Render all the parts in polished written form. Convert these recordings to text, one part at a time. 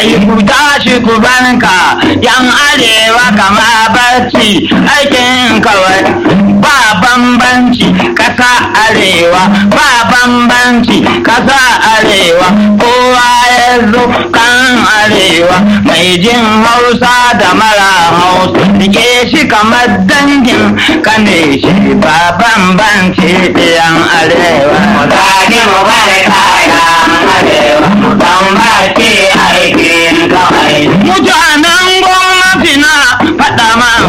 ku tashi ku banka yan arewa kama barci aikin kawai ba bambanci kasa arewa ba bambanci kasa arewa kowa ya zo kan arewa mai jin hausa da mara hausa rike shi kamar dangin kane shi ba bambanci yan arewa mu zage mu bari kayan arewa mu bambanci aikin kawai mutanen gwamnati na faɗa man.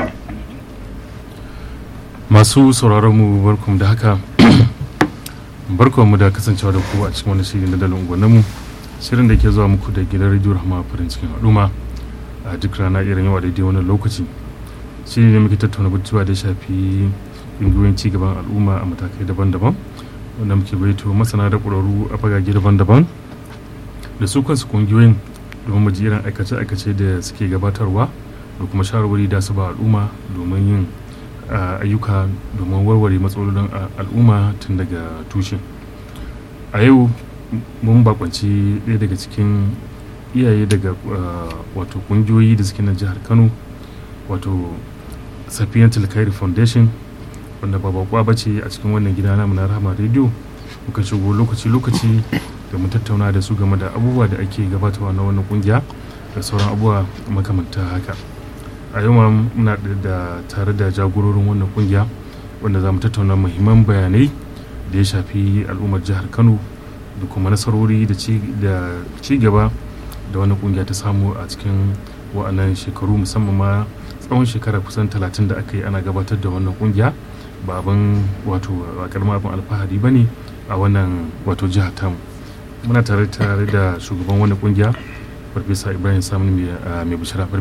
Masu sauraron mu barkamu da haka barkamu da kasancewa da ku a cikin wani shiri na dalin gwaninmu shirin da ke zuwa muku da gidan rediyo Rahama farin cikin al'umma a duk rana irin yawa daidai wannan lokaci. Shiri ne muke tattauna batutuwa da shafi ƙungiyoyin cigaban al'umma a matakai daban-daban wanda muke baito masana da ƙwararru a fagage daban-daban da su kansu ƙungiyoyin domin mu ji irin aikace-aikace da suke gabatarwa da kuma shawarwari da su ba al'umma domin yin ayyuka domin warware matsalolin al'umma tun daga tushe. A yau mun bakwanci ɗaya daga cikin iyaye daga wato ƙungiyoyi da suke na jihar Kano wato Safiyatul Khairi Foundation wanda ba bakwa bace a cikin wannan gida namu na Rahama Radio. Muka shigo lokaci da mu tattauna da su game da abubuwa da ake gabatarwa na wannan kungiya da sauran abubuwa makamanta haka. A yau muna da tare da jagororin wannan kungiya wanda za mu tattauna muhimman bayanai da ya shafi al'ummar jihar Kano da kuma nasarori da ci gaba da wannan kungiya ta samu a cikin wa'annan shekaru musamman ma tsawon shekara kusan 30 da aka yi ana gabatar da wannan kungiya ba abin wato a karamin abin alfahari bane a wannan wato jihar tamu. Muna tare da shugaban wannan kungiya Farfesa Ibrahim Saminu mai bishara.